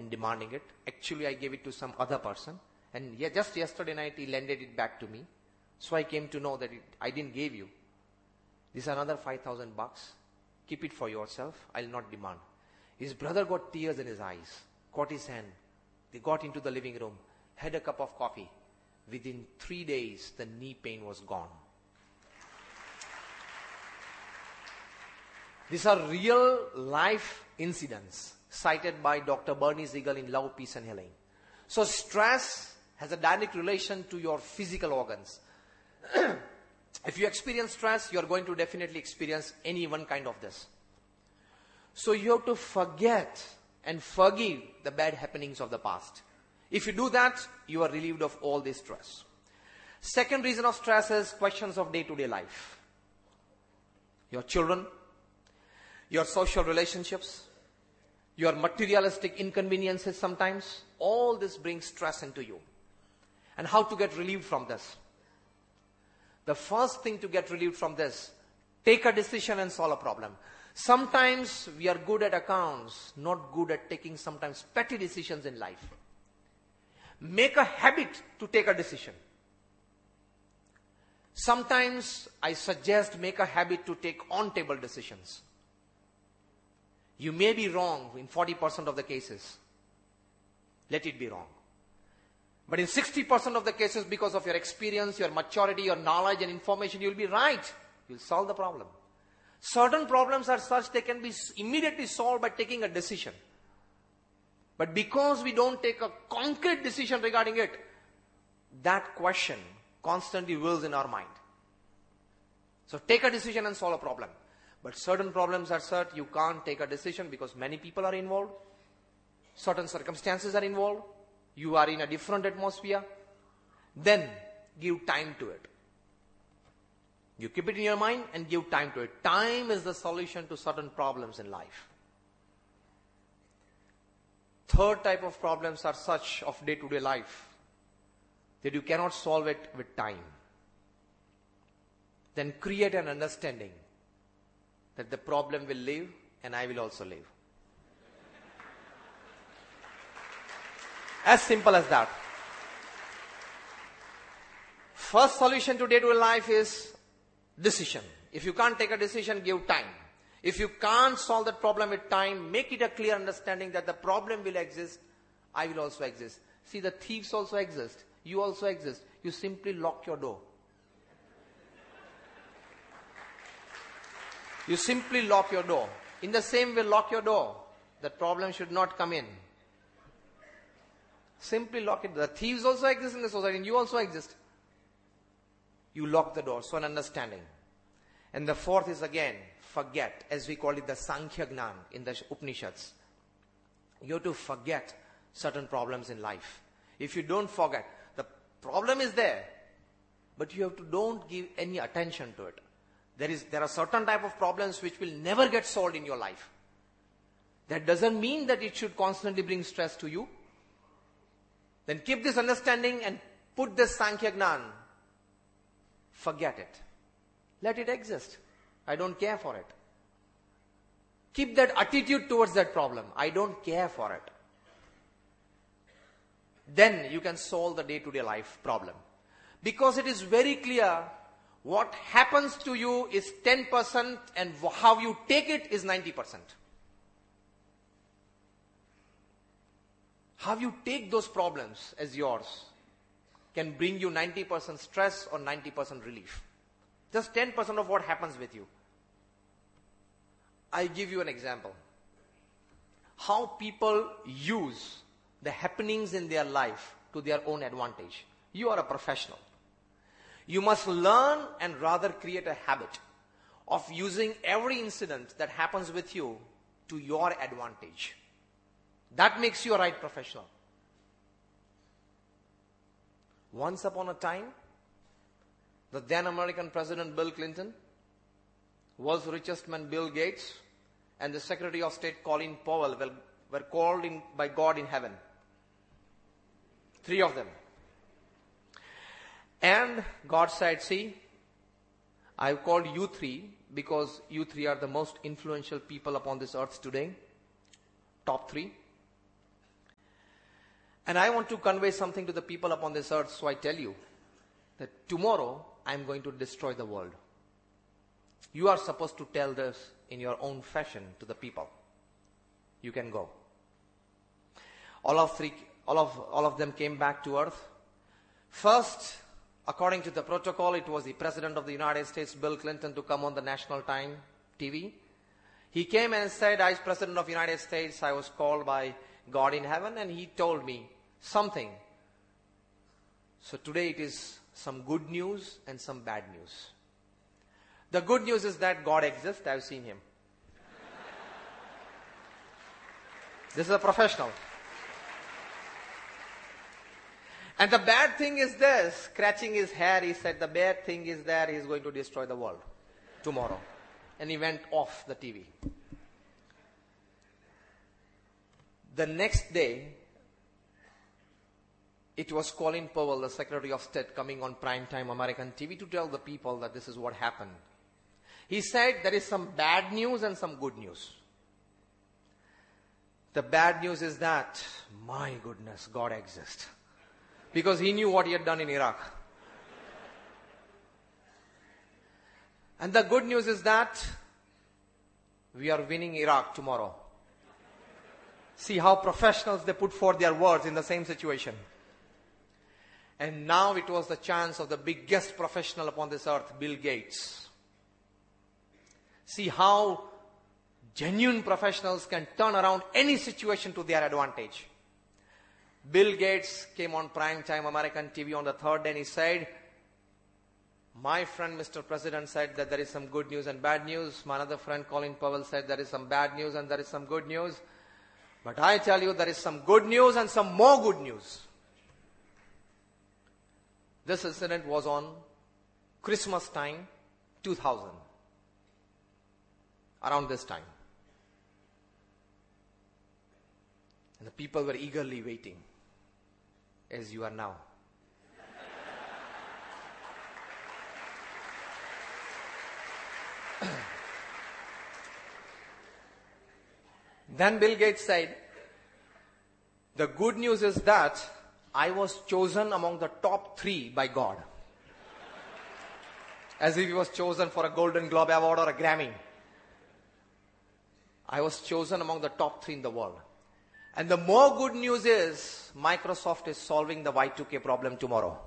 in demanding it. Actually, I gave it to some other person. And just yesterday night, he lended it back to me. So I came to know that I didn't give you. This is another $5,000. Keep it for yourself. I'll not demand. His brother got tears in his eyes, caught his hand. They got into the living room, had a cup of coffee. Within 3 days, the knee pain was gone. These are real life incidents cited by Dr. Bernie Siegel in Love, Peace and Healing. So stress has a direct relation to your physical organs. If you experience stress, you are going to definitely experience any one kind of this. So you have to forget and forgive the bad happenings of the past. If you do that, you are relieved of all this stress. Second reason of stress is questions of day-to-day life. Your children, your social relationships, your materialistic inconveniences sometimes, all this brings stress into you. And how to get relieved from this? The first thing to get relieved from this, take a decision and solve a problem. Sometimes we are good at accounts, not good at taking sometimes petty decisions in life. Make a habit to take a decision. Sometimes I suggest make a habit to take on-table decisions. You may be wrong in 40% of the cases. Let it be wrong. But in 60% of the cases, because of your experience, your maturity, your knowledge and information, you'll be right. You'll solve the problem. Certain problems are such they can be immediately solved by taking a decision. But because we don't take a concrete decision regarding it, that question constantly whirls in our mind. So take a decision and solve a problem. But certain problems are such you can't take a decision because many people are involved. Certain circumstances are involved. You are in a different atmosphere. Then give time to it. You keep it in your mind and give time to it. Time is the solution to certain problems in life. Third type of problems are such of day-to-day life that you cannot solve it with time. Then create an understanding that the problem will live and I will also live. As simple as that. First solution to day-to-day life is decision. If you can't take a decision, give time. If you can't solve that problem with time, make it a clear understanding that the problem will exist, I will also exist. See, the thieves also exist. You also exist. You simply lock your door. You simply lock your door. In the same way, lock your door. That problem should not come in. Simply lock it. The thieves also exist in the society and you also exist. You lock the door. So an understanding. And the fourth is again, forget, as we call it the Sankhya Gnan in the Upanishads. You have to forget certain problems in life. If you don't forget, the problem is there, but you have to don't give any attention to it. There are certain type of problems which will never get solved in your life. That doesn't mean that it should constantly bring stress to you. Then keep this understanding and put this Sankhya Gnan. Forget it. Let it exist. I don't care for it. Keep that attitude towards that problem. I don't care for it. Then you can solve the day-to-day life problem. Because it is very clear what happens to you is 10% and how you take it is 90%. How you take those problems as yours can bring you 90% stress or 90% relief. Just 10% of what happens with you. I'll give you an example. How people use the happenings in their life to their own advantage. You are a professional. You must learn and rather create a habit of using every incident that happens with you to your advantage. That makes you a right professional. Once upon a time, the then American President Bill Clinton, world's richest man Bill Gates, and the Secretary of State Colin Powell were called in by God in heaven. 3 of them. And God said, see, I've called you 3 because you 3 are the most influential people upon this earth today. Top 3. And I want to convey something to the people upon this earth, so I tell you that tomorrow I am going to destroy the world. You are supposed to tell this in your own fashion to the people. You can go. All of them came back to earth. First, according to the protocol, it was the President of the United States, Bill Clinton, to come on the national time TV. He came and said, as President of the United States, I was called by God in heaven, and he told me something. So today it is some good news and some bad news. The good news is that God exists. I've seen him. This is a professional. And the bad thing is this, scratching his hair, he said the bad thing is that he's going to destroy the world tomorrow. And he went off the TV. The next day, it was Colin Powell, the Secretary of State, coming on primetime American TV to tell the people that this is what happened. He said there is some bad news and some good news. The bad news is that, my goodness, God exists. Because he knew what he had done in Iraq. And the good news is that we are winning Iraq tomorrow. See how professionals they put forth their words in the same situation. And now it was the chance of the biggest professional upon this earth, Bill Gates. See how genuine professionals can turn around any situation to their advantage. Bill Gates came on primetime American TV on the third day and he said, my friend Mr. President said that there is some good news and bad news. My other friend Colin Powell said there is some bad news and there is some good news. But I tell you there is some good news and some more good news. This incident was on Christmas time, 2000. Around this time. And the people were eagerly waiting, as you are now. Then Bill Gates said, the good news is that I was chosen among the top 3 by God. As if he was chosen for a Golden Globe Award or a Grammy. I was chosen among the top 3 in the world. And the more good news is, Microsoft is solving the Y2K problem tomorrow.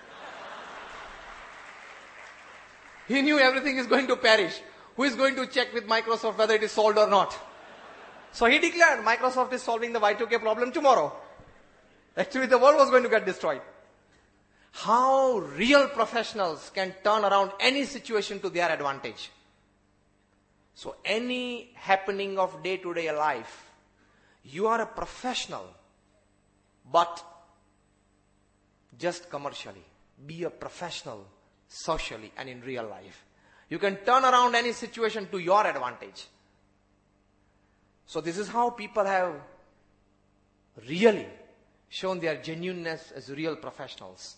He knew everything is going to perish. Who is going to check with Microsoft whether it is solved or not? So he declared Microsoft is solving the Y2K problem tomorrow. Actually, the world was going to get destroyed. How real professionals can turn around any situation to their advantage. So any happening of day-to-day life, you are a professional, but just commercially. Be a professional socially and in real life. You can turn around any situation to your advantage. So this is how people have really shown their genuineness as real professionals.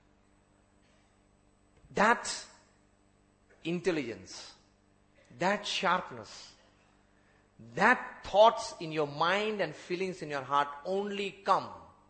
That intelligence, that sharpness, that thoughts in your mind and feelings in your heart only come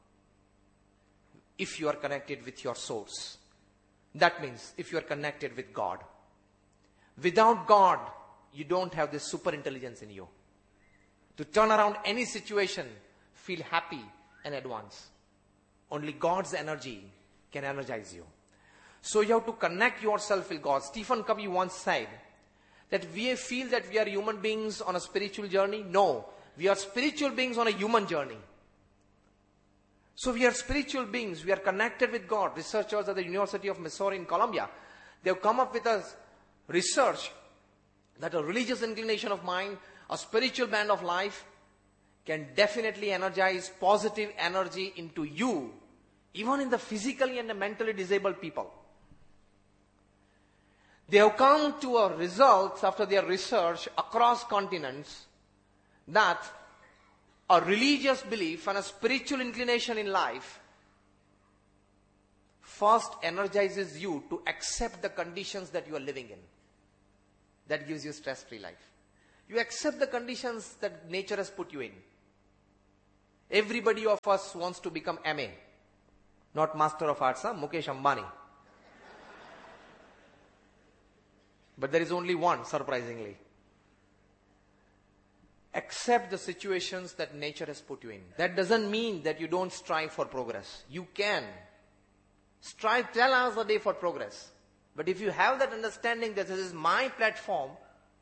if you are connected with your source. That means if you are connected with God. Without God, you don't have this super intelligence in you. To turn around any situation, feel happy and advance. Only God's energy can energize you. So you have to connect yourself with God. Stephen Covey once said that we feel that we are human beings on a spiritual journey. No, we are spiritual beings on a human journey. So we are spiritual beings. We are connected with God. Researchers at the University of Missouri in Columbia, they have come up with a research that a religious inclination of mind, a spiritual band of life can definitely energize positive energy into you, even in the physically and the mentally disabled people. They have come to a result after their research across continents that a religious belief and a spiritual inclination in life first energizes you to accept the conditions that you are living in. That gives you stress-free life. You accept the conditions that nature has put you in. Everybody of us wants to become MA. Not Master of Arts, Mukesh Ambani. But there is only one, surprisingly. Accept the situations that nature has put you in. That doesn't mean that you don't strive for progress. You can strive 12 hours a day for progress. But if you have that understanding that this is my platform,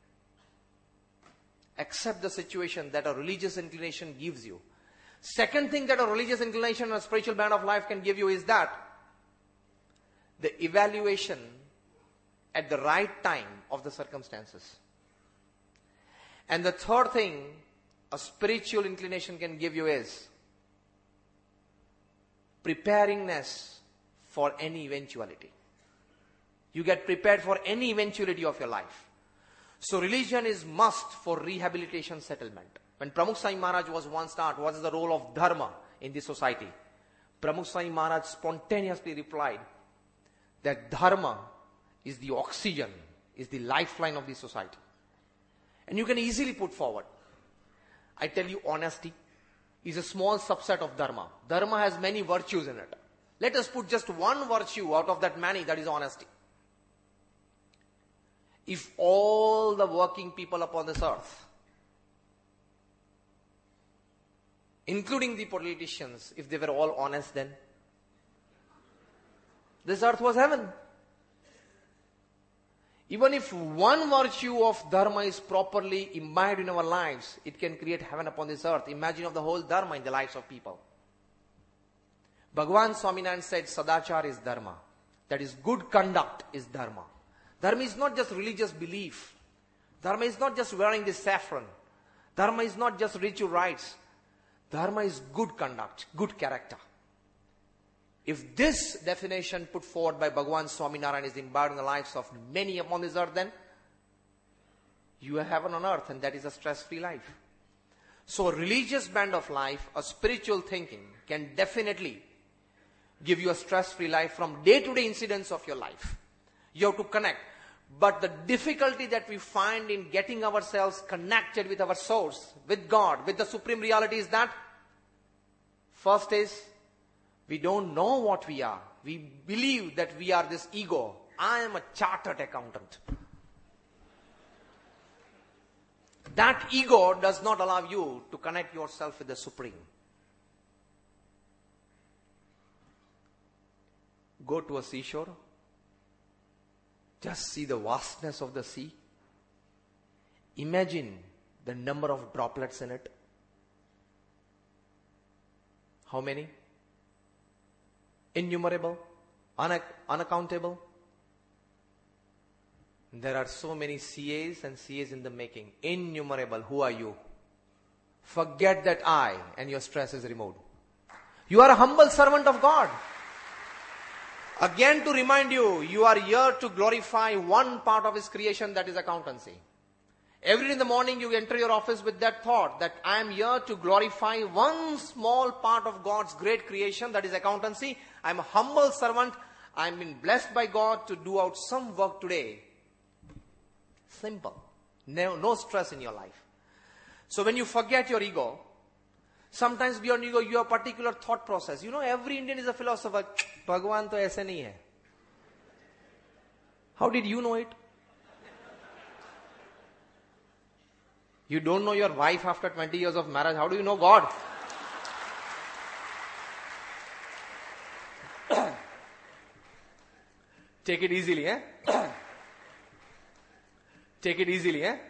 accept the situation that a religious inclination gives you. Second thing that a religious inclination or a spiritual band of life can give you is that the evaluation at the right time of the circumstances. And the third thing a spiritual inclination can give you is preparingness for any eventuality. You get prepared for any eventuality of your life. So religion is must for rehabilitation settlement. When Pramukh Sai Maharaj was once asked what is the role of dharma in this society, Pramukh Sai Maharaj spontaneously replied that dharma is the oxygen, is the lifeline of the society. And you can easily put forward. I tell you, honesty is a small subset of dharma. Dharma has many virtues in it. Let us put just one virtue out of that many, that is honesty. If all the working people upon this earth, including the politicians, if they were all honest, then this earth was heaven. Even if one virtue of dharma is properly imbibed in our lives, it can create heaven upon this earth. Imagine of the whole dharma in the lives of people. Bhagavan Swaminarayan said, Sadachar is dharma. That is, good conduct is dharma. Dharma is not just religious belief. Dharma is not just wearing the saffron. Dharma is not just ritual rites. Dharma is good conduct, good character. If this definition put forward by Bhagavan Swaminarayan is imbibed in the lives of many upon this earth, then you have heaven on earth, and that is a stress-free life. So a religious band of life, a spiritual thinking can definitely give you a stress-free life from day-to-day incidents of your life. You have to connect. But the difficulty that we find in getting ourselves connected with our source, with God, with the supreme reality is that first is we don't know what we are. We believe that we are this ego. I am a chartered accountant. That ego does not allow you to connect yourself with the supreme. Go to a seashore. Just see the vastness of the sea. Imagine the number of droplets in it. How many? Innumerable, unaccountable. There are so many CAs and CAs in the making. Innumerable. Who are you? Forget that I, and your stress is removed. You are a humble servant of God. Again, to remind you, you are here to glorify one part of His creation, that is accountancy. Every day in the morning you enter your office with that thought that I am here to glorify one small part of God's great creation, that is accountancy. I am a humble servant. I am been blessed by God to do out some work today. Simple. No stress in your life. So when you forget your ego, sometimes beyond ego, you have a particular thought process. You know, every Indian is a philosopher. Bhagwan to aise nahi hai. How did you know it? You don't know your wife after 20 years of marriage. How do you know God? Take it easily, eh? Take it easily, eh?